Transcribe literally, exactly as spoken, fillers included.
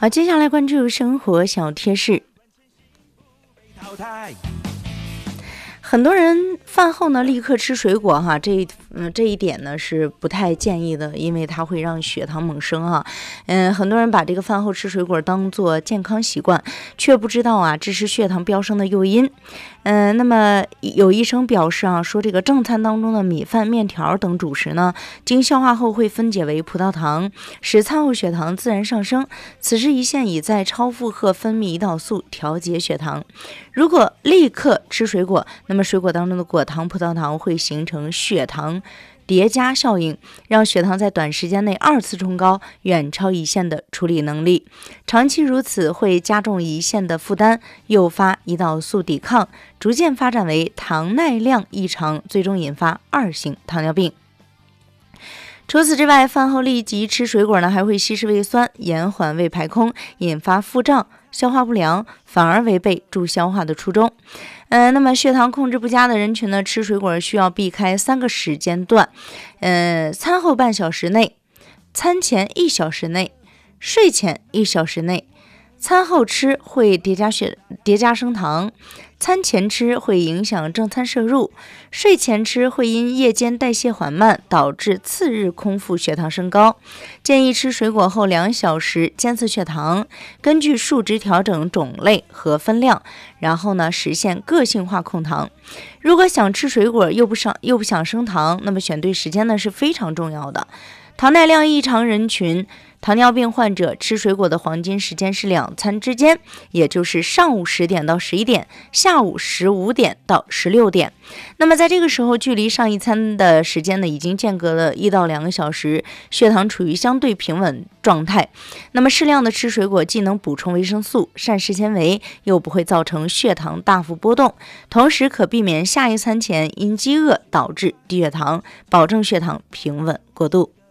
好，接下来关注生活小贴士。很多人饭后呢立刻吃水果哈，这嗯这一点呢是不太建议的，因为它会让血糖猛升哈。嗯，很多人把这个饭后吃水果当做健康习惯，却不知道啊这是血糖飙升的诱因。嗯，那么有医生表示啊，说这个正餐当中的米饭、面条等主食呢，经消化后会分解为葡萄糖，使餐后血糖自然上升。此时胰腺已在超负荷分泌胰岛素调节血糖。如果立刻吃水果，那么水果当中的果糖、葡萄糖会形成血糖叠加效应，让血糖在短时间内二次冲高，远超胰腺的处理能力。长期如此会加重胰腺的负担，诱发胰岛素抵抗，逐渐发展为糖耐量异常，最终引发二型糖尿病。除此之外，饭后立即吃水果呢，还会稀释胃酸，延缓胃排空，引发腹胀、消化不良，反而违背助消化的初衷。呃，那么血糖控制不佳的人群呢，吃水果需要避开三个时间段，呃，餐后半小时内、餐前一小时内、睡前一小时内。餐后吃会叠加血叠加升糖，餐前吃会影响正餐摄入，睡前吃会因夜间代谢缓慢导致次日空腹血糖升高。建议吃水果后两小时监测血糖，根据数值调整种类和分量，然后呢实现个性化控糖。如果想吃水果又不想又不想升糖，那么选对时间呢是非常重要的。糖耐量异常人群，糖尿病患者吃水果的黄金时间是两餐之间，也就是上午十点到十一点，下午十五点到十六点。那么在这个时候，距离上一餐的时间呢，已经间隔了一到两个小时，血糖处于相对平稳状态。那么适量的吃水果，既能补充维生素、膳食纤维，又不会造成血糖大幅波动，同时可避免下一餐前因饥饿导致低血糖，保证血糖平稳过渡。